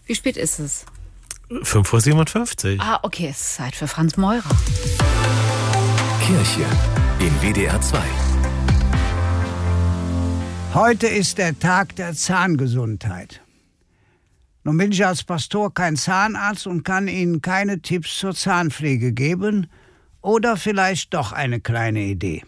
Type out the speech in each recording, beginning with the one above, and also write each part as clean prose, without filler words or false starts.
Wie spät ist es? 5:57 Uhr. Ah, okay, es ist Zeit für Franz Meurer. Kirche in WDR 2. Heute ist der Tag der Zahngesundheit. Nun bin ich als Pastor kein Zahnarzt und kann Ihnen keine Tipps zur Zahnpflege geben oder vielleicht doch eine kleine Idee.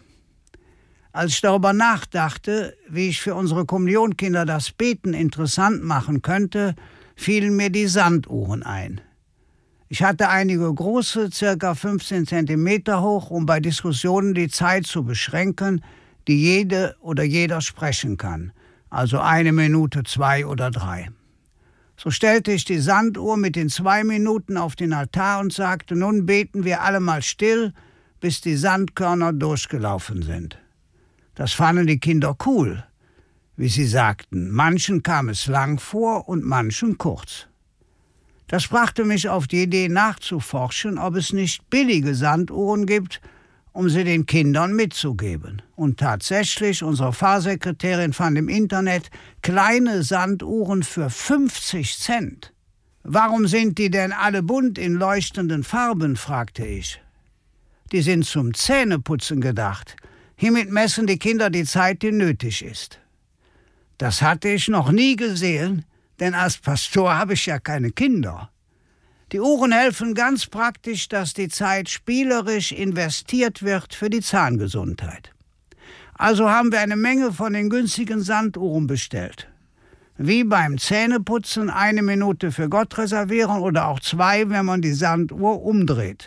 Als ich darüber nachdachte, wie ich für unsere Kommunionkinder das Beten interessant machen könnte, fielen mir die Sanduhren ein. Ich hatte einige große, ca. 15 Zentimeter hoch, um bei Diskussionen die Zeit zu beschränken, die jede oder jeder sprechen kann, also 1 Minute, 2 oder 3. So stellte ich die Sanduhr mit den 2 Minuten auf den Altar und sagte, nun beten wir alle mal still, bis die Sandkörner durchgelaufen sind. Das fanden die Kinder cool, wie sie sagten. Manchen kam es lang vor und manchen kurz. Das brachte mich auf die Idee nachzuforschen, ob es nicht billige Sanduhren gibt, um sie den Kindern mitzugeben. Und tatsächlich, unsere Pfarrsekretärin fand im Internet kleine Sanduhren für 50 Cent. Warum sind die denn alle bunt in leuchtenden Farben, fragte ich. Die sind zum Zähneputzen gedacht. Hiermit messen die Kinder die Zeit, die nötig ist. Das hatte ich noch nie gesehen, denn als Pastor habe ich ja keine Kinder. Die Uhren helfen ganz praktisch, dass die Zeit spielerisch investiert wird für die Zahngesundheit. Also haben wir eine Menge von den günstigen Sanduhren bestellt. Wie beim Zähneputzen 1 Minute für Gott reservieren oder auch 2, wenn man die Sanduhr umdreht.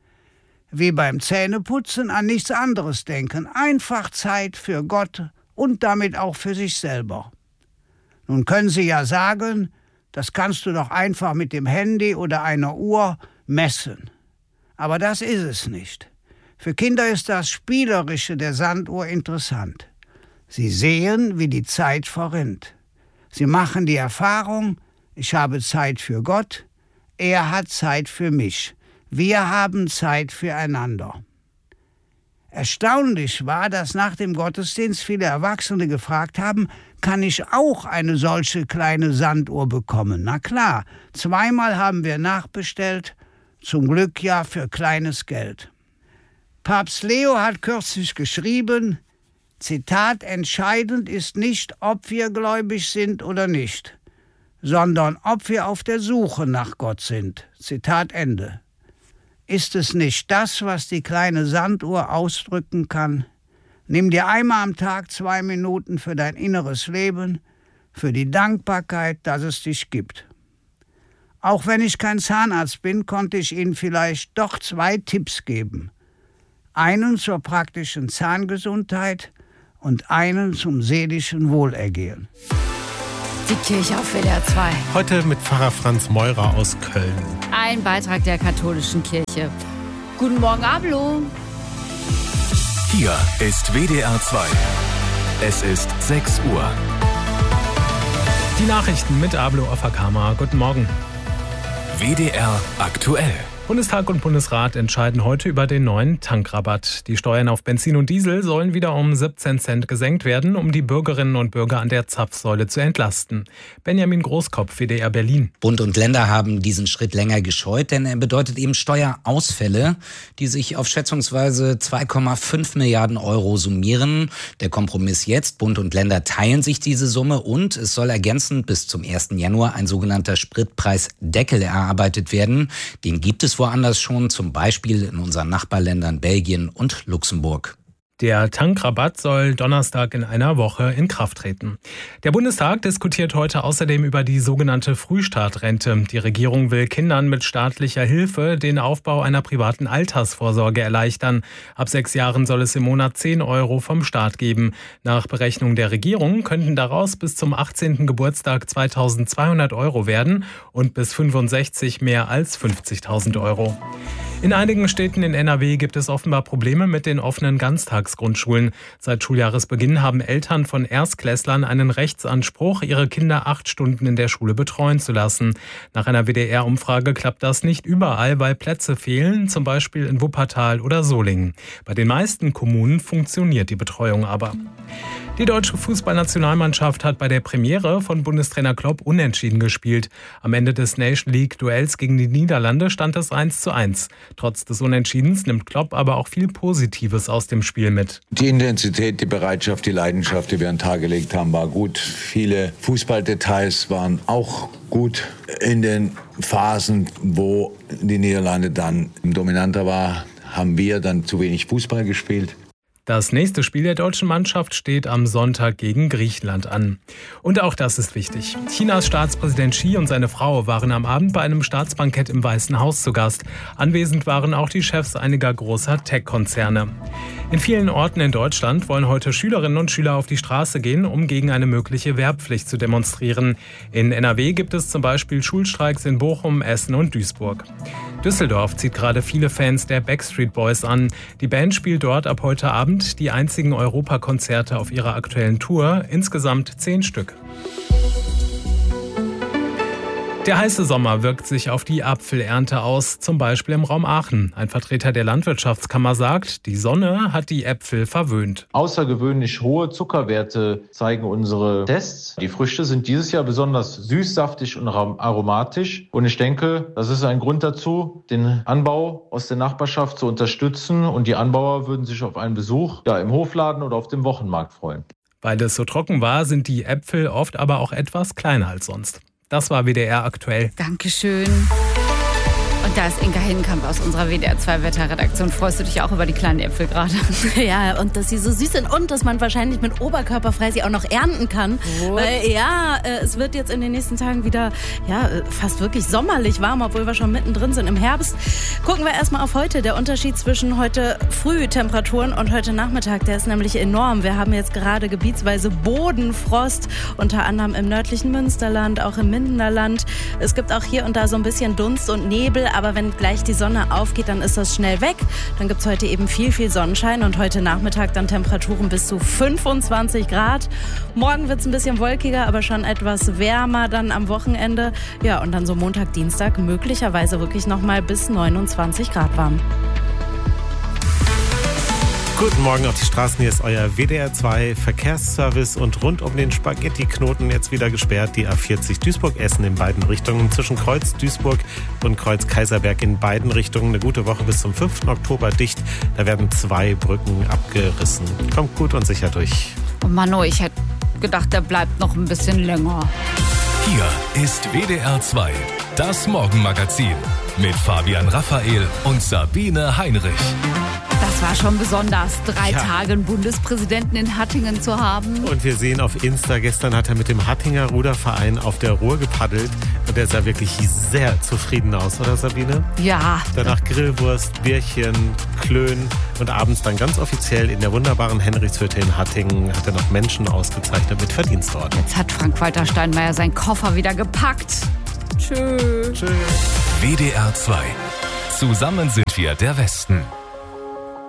Wie beim Zähneputzen an nichts anderes denken, einfach Zeit für Gott und damit auch für sich selber. Nun können Sie ja sagen, das kannst du doch einfach mit dem Handy oder einer Uhr messen. Aber das ist es nicht. Für Kinder ist das Spielerische der Sanduhr interessant. Sie sehen, wie die Zeit verrinnt. Sie machen die Erfahrung, ich habe Zeit für Gott, er hat Zeit für mich. Wir haben Zeit füreinander. Erstaunlich war, dass nach dem Gottesdienst viele Erwachsene gefragt haben, kann ich auch eine solche kleine Sanduhr bekommen? Na klar, 2-mal haben wir nachbestellt, zum Glück ja für kleines Geld. Papst Leo hat kürzlich geschrieben, Zitat, entscheidend ist nicht, ob wir gläubig sind oder nicht, sondern ob wir auf der Suche nach Gott sind. Zitat Ende. Ist es nicht das, was die kleine Sanduhr ausdrücken kann? Nimm dir einmal am Tag 2 Minuten für dein inneres Leben, für die Dankbarkeit, dass es dich gibt. Auch wenn ich kein Zahnarzt bin, konnte ich Ihnen vielleicht doch 2 Tipps geben. Einen zur praktischen Zahngesundheit und einen zum seelischen Wohlergehen. Die Kirche auf WDR 2. Heute mit Pfarrer Franz Meurer aus Köln. Ein Beitrag der katholischen Kirche. Guten Morgen, Ablo. Hier ist WDR 2. Es ist 6 Uhr. Die Nachrichten mit Ablo Afakama. Guten Morgen. WDR aktuell. Bundestag und Bundesrat entscheiden heute über den neuen Tankrabatt. Die Steuern auf Benzin und Diesel sollen wieder um 17 Cent gesenkt werden, um die Bürgerinnen und Bürger an der Zapfsäule zu entlasten. Benjamin Großkopf, WDR Berlin. Bund und Länder haben diesen Schritt länger gescheut, denn er bedeutet eben Steuerausfälle, die sich auf schätzungsweise 2,5 Milliarden Euro summieren. Der Kompromiss jetzt, Bund und Länder teilen sich diese Summe und es soll ergänzend bis zum 1. Januar ein sogenannter Spritpreisdeckel erarbeitet werden. Den gibt es woanders schon, zum Beispiel in unseren Nachbarländern Belgien und Luxemburg. Der Tankrabatt soll Donnerstag in einer Woche in Kraft treten. Der Bundestag diskutiert heute außerdem über die sogenannte Frühstartrente. Die Regierung will Kindern mit staatlicher Hilfe den Aufbau einer privaten Altersvorsorge erleichtern. Ab 6 Jahren soll es im Monat 10 Euro vom Staat geben. Nach Berechnung der Regierung könnten daraus bis zum 18. Geburtstag 2.200 Euro werden und bis 65 mehr als 50.000 Euro. In einigen Städten in NRW gibt es offenbar Probleme mit den offenen Ganztagsgrundschulen. Seit Schuljahresbeginn haben Eltern von Erstklässlern einen Rechtsanspruch, ihre Kinder 8 Stunden in der Schule betreuen zu lassen. Nach einer WDR-Umfrage klappt das nicht überall, weil Plätze fehlen, zum Beispiel in Wuppertal oder Solingen. Bei den meisten Kommunen funktioniert die Betreuung aber. Die deutsche Fußballnationalmannschaft hat bei der Premiere von Bundestrainer Klopp unentschieden gespielt. Am Ende des Nation League-Duells gegen die Niederlande stand es 1:1. Trotz des Unentschiedens nimmt Klopp aber auch viel Positives aus dem Spiel mit. Die Intensität, die Bereitschaft, die Leidenschaft, die wir an den Tag gelegt haben, war gut. Viele Fußballdetails waren auch gut. In den Phasen, wo die Niederlande dann dominanter war, haben wir dann zu wenig Fußball gespielt. Das nächste Spiel der deutschen Mannschaft steht am Sonntag gegen Griechenland an. Und auch das ist wichtig. Chinas Staatspräsident Xi und seine Frau waren am Abend bei einem Staatsbankett im Weißen Haus zu Gast. Anwesend waren auch die Chefs einiger großer Tech-Konzerne. In vielen Orten in Deutschland wollen heute Schülerinnen und Schüler auf die Straße gehen, um gegen eine mögliche Wehrpflicht zu demonstrieren. In NRW gibt es zum Beispiel Schulstreiks in Bochum, Essen und Duisburg. Düsseldorf zieht gerade viele Fans der Backstreet Boys an. Die Band spielt dort ab heute Abend die einzigen Europakonzerte auf ihrer aktuellen Tour, insgesamt 10 Stück. Der heiße Sommer wirkt sich auf die Apfelernte aus, zum Beispiel im Raum Aachen. Ein Vertreter der Landwirtschaftskammer sagt, die Sonne hat die Äpfel verwöhnt. Außergewöhnlich hohe Zuckerwerte zeigen unsere Tests. Die Früchte sind dieses Jahr besonders süß, saftig und aromatisch. Und ich denke, das ist ein Grund dazu, den Anbau aus der Nachbarschaft zu unterstützen. Und die Anbauer würden sich auf einen Besuch im Hofladen oder auf dem Wochenmarkt freuen. Weil es so trocken war, sind die Äpfel oft aber auch etwas kleiner als sonst. Das war WDR aktuell. Dankeschön. Und da ist Inka Hinkamp aus unserer WDR2-Wetterredaktion. Freust du dich auch über die kleinen Äpfel gerade? Ja, und dass sie so süß sind und dass man wahrscheinlich mit oberkörperfrei sie auch noch ernten kann. Weil es wird jetzt in den nächsten Tagen wieder fast wirklich sommerlich warm, obwohl wir schon mittendrin sind im Herbst. Gucken wir erstmal auf heute. Der Unterschied zwischen heute Frühtemperaturen und heute Nachmittag, der ist nämlich enorm. Wir haben jetzt gerade gebietsweise Bodenfrost, unter anderem im nördlichen Münsterland, auch im Mindenerland. Es gibt auch hier und da so ein bisschen Dunst und Nebel, aber wenn gleich die Sonne aufgeht, dann ist das schnell weg. Dann gibt es heute eben viel, viel Sonnenschein und heute Nachmittag dann Temperaturen bis zu 25 Grad. Morgen wird es ein bisschen wolkiger, aber schon etwas wärmer dann am Wochenende. Ja, und dann so Montag, Dienstag möglicherweise wirklich nochmal bis 29 Grad warm. Guten Morgen auf die Straßen, hier ist euer WDR2 Verkehrsservice und rund um den Spaghetti-Knoten jetzt wieder gesperrt. Die A40 Duisburg-Essen in beiden Richtungen, zwischen Kreuz Duisburg und Kreuz Kaiserberg in beiden Richtungen. Eine gute Woche bis zum 5. Oktober dicht. Da werden 2 Brücken abgerissen. Kommt gut und sicher durch. Oh Mano, ich hätte gedacht, der bleibt noch ein bisschen länger. Hier ist WDR2, das Morgenmagazin mit Fabian Raphael und Sabine Heinrich. Das war schon besonders, 3 Tage einen Bundespräsidenten in Hattingen zu haben. Und wir sehen auf Insta, gestern hat er mit dem Hattinger Ruderverein auf der Ruhr gepaddelt. Und der sah wirklich sehr zufrieden aus, oder Sabine? Ja. Danach Grillwurst, Bierchen, Klön und abends dann ganz offiziell in der wunderbaren Henrichshütte in Hattingen hat er noch Menschen ausgezeichnet mit Verdienstorden. Jetzt hat Frank-Walter Steinmeier seinen Koffer wieder gepackt. Tschö. WDR 2. Zusammen sind wir der Westen.